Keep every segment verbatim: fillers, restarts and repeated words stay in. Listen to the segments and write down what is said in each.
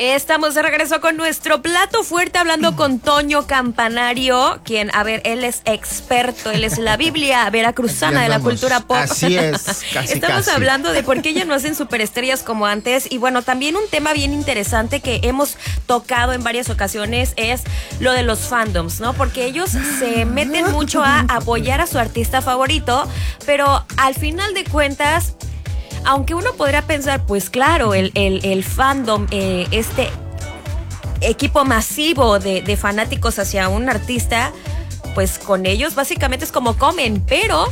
Estamos de regreso con nuestro plato fuerte, hablando con Toño Campanario, quien, a ver, él es experto, él es la Biblia veracruzana de la cultura pop. Así es, casi, Estamos casi. hablando de por qué ya no hacen superestrellas como antes. Y bueno, también un tema bien interesante que hemos tocado en varias ocasiones es lo de los fandoms, ¿no? Porque ellos se meten mucho a apoyar a su artista favorito, pero al final de cuentas, aunque uno podría pensar, pues claro, el, el, el fandom, eh, este equipo masivo de, de fanáticos hacia un artista, pues con ellos básicamente es como comen, pero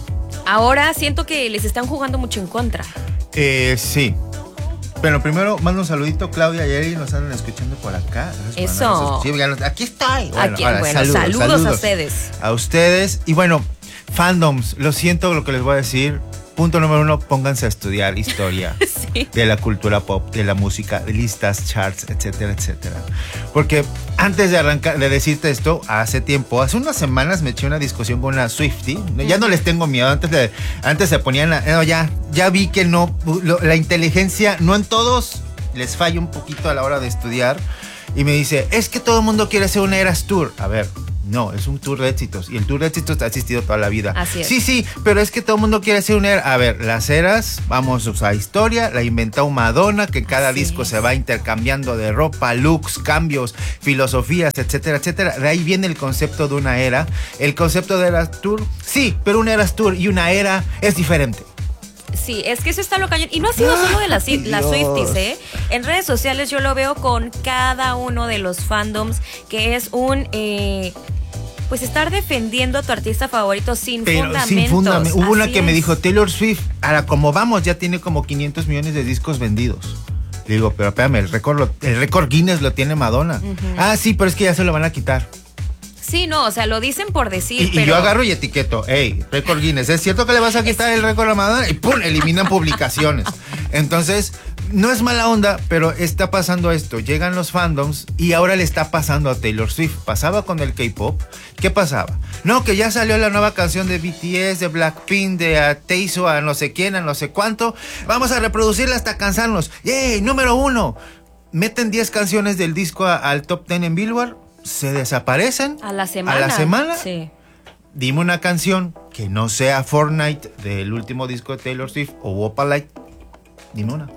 ahora siento que les están jugando mucho en contra. Eh, sí. Pero primero, mando un saludito, Claudia y Eri, nos andan escuchando por acá. Eso. Sí, aquí estoy. Bueno, Aquí, ahora, bueno saludos, saludos, saludos a ustedes. A ustedes. Y bueno, fandoms, lo siento lo que les voy a decir. Punto número uno, pónganse a estudiar historia sí. de la cultura pop, de la música, de listas, charts, etcétera, etcétera. Porque antes de arrancar, de decirte esto, hace tiempo, hace unas semanas me eché una discusión con una Swiftie. Ya no les tengo miedo, antes, de, antes se ponían, a, no, ya, ya vi que no, lo, la inteligencia, no en todos les falla un poquito a la hora de estudiar. Y me dice, es que todo el mundo quiere hacer una Eras Tour. A ver, no, es un tour de éxitos. Y el tour de éxitos ha existido toda la vida. Así es. Sí, sí, pero es que todo el mundo quiere hacer una era. A ver, las eras, vamos a usar historia, la inventó Madonna, que cada Así disco es. se va intercambiando de ropa, looks, cambios, filosofías, etcétera, etcétera. De ahí viene el concepto de una era. El concepto de Eras Tour, sí, pero una Eras Tour y una era es diferente. Sí, es que eso está lo cañón. Y no ha sido solo de las, las Swifties, ¿eh? En redes sociales yo lo veo con cada uno de los fandoms, que es un... Eh, pues estar defendiendo a tu artista favorito sin Pero fundamentos. Sin fundamentos. Hubo una Así que es. me dijo, Taylor Swift, ahora como vamos, ya tiene como quinientos millones de discos vendidos. Le digo, pero espérame, el récord, lo, el récord Guinness lo tiene Madonna. Uh-huh. Ah, sí, pero es que ya se lo van a quitar. Sí, no, o sea, lo dicen por decir, y, pero... Y yo agarro y etiqueto, hey, récord Guinness, ¿es cierto que le vas a quitar el récord a Madonna? Y ¡pum! Eliminan publicaciones. Entonces, no es mala onda, pero está pasando esto. Llegan los fandoms y ahora le está pasando a Taylor Swift. Pasaba con el K-pop. ¿Qué pasaba? No, que ya salió la nueva canción de B T S, de Blackpink, de a Teiso, a no sé quién, a no sé cuánto. Vamos a reproducirla hasta cansarnos. ¡Yay! Número uno. Meten diez canciones del disco a, al top diez en Billboard. Se desaparecen. A la semana. A la semana. Sí. Dime una canción que no sea Fortnite del último disco de Taylor Swift o Wopalite. Dime una.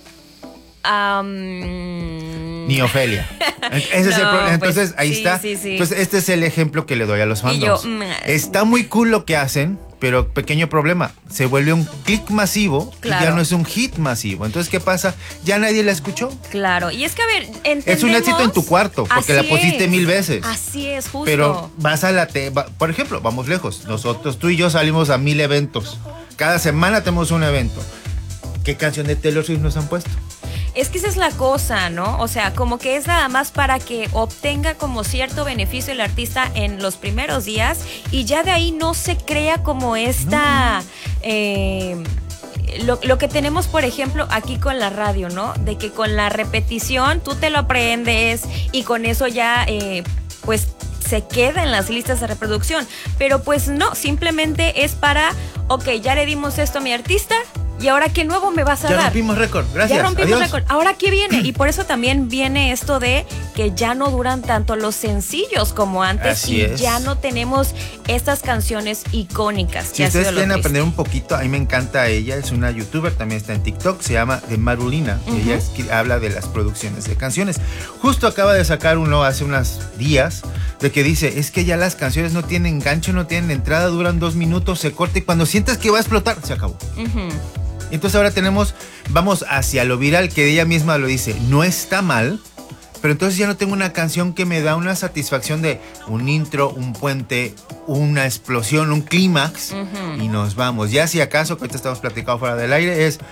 Um... Ni Ofelia. Ese no, es el problema. Entonces, pues, ahí sí, está. Sí, sí. Entonces, este es el ejemplo que le doy a los fandoms. Yo, mm, está muy cool lo que hacen, pero pequeño problema. Se vuelve un click masivo claro. y ya no es un hit masivo. Entonces, ¿qué pasa? Ya nadie la escuchó. Claro. Y es que, a ver, entendemos... Es un éxito en tu cuarto, porque la pusiste es. mil veces. Así es, justo. Pero vas a la... Te, va, por ejemplo, vamos lejos. Nosotros, tú y yo salimos a mil eventos. Cada semana tenemos un evento. ¿Qué canción de Taylor Swift nos han puesto? Es que esa es la cosa, ¿no? O sea, como que es nada más para que obtenga como cierto beneficio el artista en los primeros días y ya de ahí no se crea como esta... No. Eh, lo, lo que tenemos, por ejemplo, aquí con la radio, ¿no? De que con la repetición tú te lo aprendes y con eso ya, eh, pues... se queda en las listas de reproducción, pero pues no, simplemente es para, ok, ya le dimos esto a mi artista y ahora qué nuevo me vas a ya dar. Ya rompimos récord, gracias. Ya rompimos Adiós. récord. Ahora qué viene, y por eso también viene esto de que ya no duran tanto los sencillos como antes. Así y es. Ya no tenemos estas canciones icónicas. Si ustedes quieren aprender un poquito, a mí me encanta ella, es una youtuber, también está en TikTok, se llama de Marulina, uh-huh. ella es, habla de las producciones de canciones. Justo acaba de sacar uno hace unos días de que dice, es que ya las canciones no tienen gancho, no tienen entrada, duran dos minutos, se corta y cuando sientes que va a explotar, se acabó. Uh-huh. Entonces ahora tenemos, vamos hacia lo viral, que ella misma lo dice, no está mal, pero entonces ya no tengo una canción que me da una satisfacción de un intro, un puente, una explosión, un clímax, uh-huh. y nos vamos. Ya si acaso, que ahorita estamos platicando fuera del aire, es,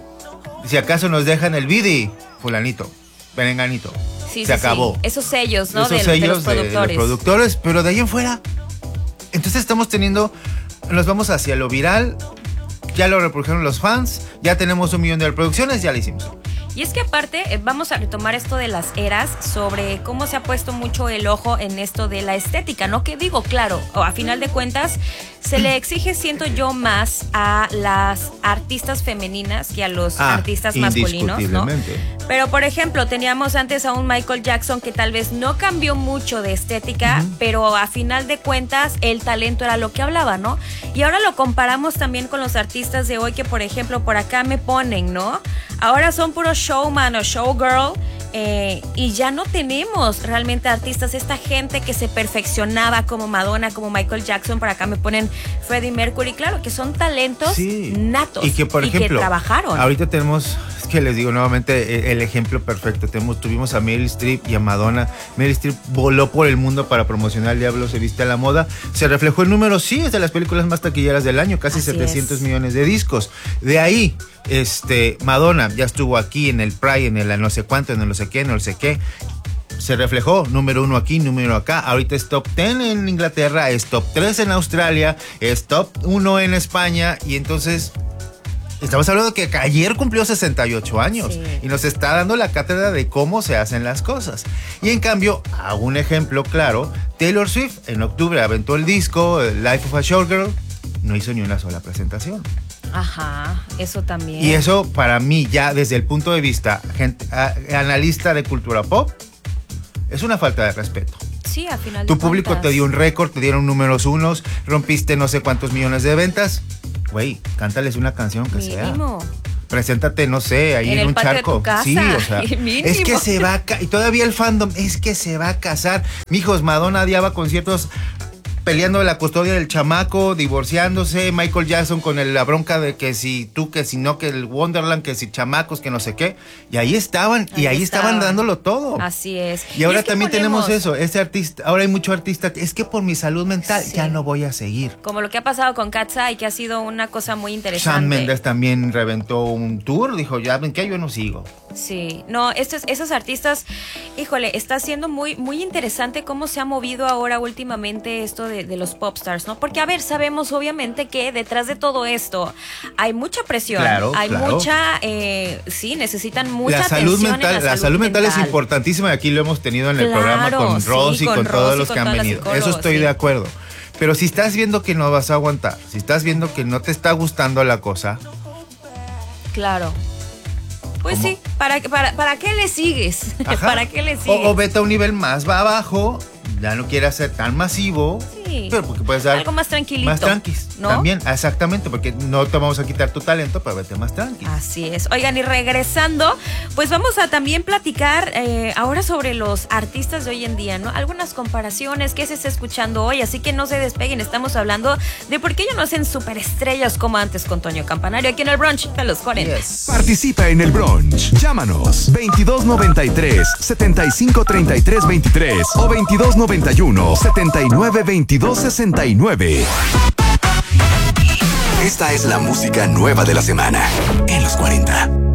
si acaso nos dejan el vidi, fulanito, perenganito. Sí, se sí, acabó. Sí. Esos sellos, ¿no? Esos de, sellos de los productores. De, de los productores, pero de ahí en fuera. Entonces estamos teniendo, nos vamos hacia lo viral, ya lo reprodujeron los fans, ya tenemos un millón de reproducciones, ya lo hicimos. Y es que aparte, eh, vamos a retomar esto de las eras, sobre cómo se ha puesto mucho el ojo en esto de la estética, ¿no? Que digo, claro, a final de cuentas, se le exige, siento yo, más a las artistas femeninas que a los ah, artistas masculinos, ¿no? Pero, por ejemplo, teníamos antes a un Michael Jackson que tal vez no cambió mucho de estética, uh-huh. pero a final de cuentas el talento era lo que hablaba, ¿no? Y ahora lo comparamos también con los artistas de hoy que, por ejemplo, por acá me ponen, ¿no? Ahora son puros showman o showgirl. Eh, y ya no tenemos realmente artistas, esta gente que se perfeccionaba como Madonna, como Michael Jackson. Por acá me ponen Freddie Mercury, claro, que son talentos sí. natos y que, por y ejemplo, que trabajaron. Ahorita tenemos, es que les digo nuevamente el ejemplo perfecto. Tenemos, tuvimos a Meryl Streep y a Madonna. Meryl Streep voló por el mundo para promocionar El Diablo se viste a la moda. Se reflejó el número, sí, es de las películas más taquilleras del año, casi Así setecientos es. millones de discos. De ahí, este, Madonna ya estuvo aquí en el Pride, en el no sé cuánto, en el no sé qué, no sé qué. Se reflejó, número uno aquí, número acá. Ahorita es top diez en Inglaterra, es top tres en Australia, es top uno en España. Y entonces, estamos hablando de que ayer cumplió sesenta y ocho años sí. y nos está dando la cátedra de cómo se hacen las cosas. Y en cambio, a un ejemplo claro, Taylor Swift en octubre aventó el disco Life of a Showgirl, no hizo ni una sola presentación. Ajá, eso también. Y eso para mí ya desde el punto de vista gente, a, analista de cultura pop es una falta de respeto. Sí, al final tu de público cuentas. te dio un récord, te dieron números unos, rompiste no sé cuántos millones de ventas. Güey, cántales una canción que Mínimo. sea. Preséntate, no sé, ahí en, en un charco. De tu casa. Sí, o sea, Mínimo. es que se va a ca- y todavía el fandom es que se va a casar. Mijos, Madonna odiaba conciertos peleando de la custodia del chamaco, divorciándose, Michael Jackson con el, la bronca de que si tú, que si no, que el Wonderland, que si chamacos, que no sé qué. Y ahí estaban, ahí y ahí estaban. estaban dándolo todo. Así es. Y ahora y es también ponemos... tenemos eso, este artista, ahora hay mucho artista, es que por mi salud mental sí. ya no voy a seguir. Como lo que ha pasado con Cat's Eye, que ha sido una cosa muy interesante. Shawn Mendes también reventó un tour, dijo, ya ven que yo no sigo. Sí, no, estos, esos artistas, híjole, está siendo muy, muy interesante cómo se ha movido ahora últimamente esto de, de los popstars, ¿no? Porque, a ver, sabemos obviamente que detrás de todo esto hay mucha presión, claro, hay claro. mucha, eh, sí, necesitan mucha la salud atención mental, en la, la salud, salud mental, mental es importantísima y aquí lo hemos tenido en el claro, programa con Ross sí, y con, con todos Ross los y que con han venido. Eso estoy sí. de acuerdo. Pero si estás viendo que no vas a aguantar, si estás viendo que no te está gustando la cosa. Claro. Pues ¿Cómo? sí, ¿para, para, ¿para qué le sigues? ¿Para qué le sigues? O, o vete a un nivel más va abajo, ya no quieras ser tan masivo. Sí. Pero porque puedes dar algo más tranquilito. Más tranquis, ¿no? También, exactamente, porque no te vamos a quitar tu talento, pero vete más tranqui. Así es. Oigan, y regresando, pues vamos a también platicar eh, ahora sobre los artistas de hoy en día, ¿no? Algunas comparaciones, qué se está escuchando hoy, así que no se despeguen, estamos hablando de por qué ya no hacen superestrellas como antes con Toño Campanario aquí en el brunch de los cuarenta. Yes. Participa en el brunch. Llámanos veintidós noventa y tres, setenta y cinco treinta y tres veintitrés o veintidós noventa y uno, setenta y nueve veintidós sesenta y nueve. Esta es la música nueva de la semana en los cuarenta.